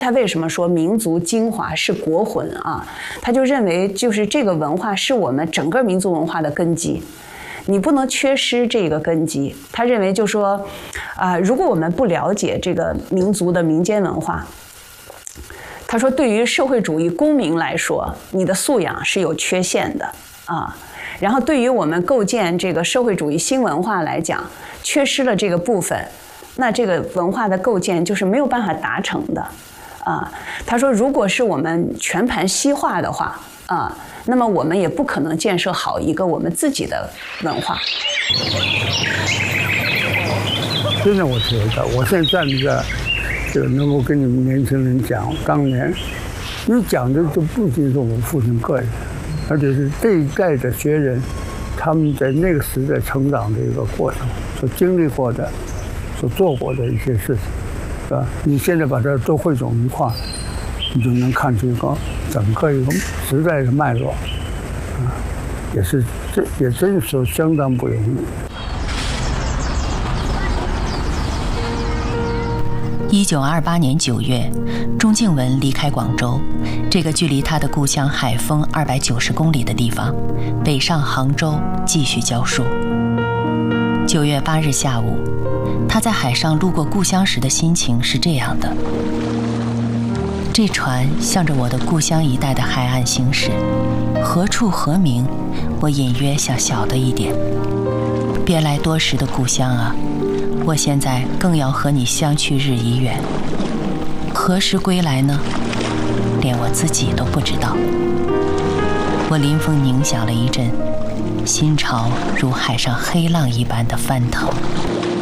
他为什么说民族精华是国魂啊？他就认为就是这个文化是我们整个民族文化的根基，你不能缺失这个根基。他认为就说，如果我们不了解这个民族的民间文化，他说对于社会主义公民来说，你的素养是有缺陷的啊。然后对于我们构建这个社会主义新文化来讲，缺失了这个部分，那这个文化的构建就是没有办法达成的。他说，如果是我们全盘西化的话，那么我们也不可能建设好一个我们自己的文化。 真的，我觉得我现在站在这个能够跟你们年轻人讲，当年你讲的就不仅是我父亲个人，而且是这一代的学人，他们在那个时代成长的一个过程，所经历过的、所做过的一些事情。你现在把它都汇总一块，你就能看出一个整个一个时代的脉络，也真是相当不容易。1928年9月，钟敬文离开广州，这个距离他的故乡海丰290公里的地方，北上杭州继续教书。9月8日下午，他在海上路过故乡时的心情是这样的：这船向着我的故乡一带的海岸行驶，何处何名，我隐约想晓得一点。别来多时的故乡啊，我现在更要和你相去日已远，何时归来呢？连我自己都不知道。我临风凝想了一阵，心潮如海上黑浪一般的翻腾。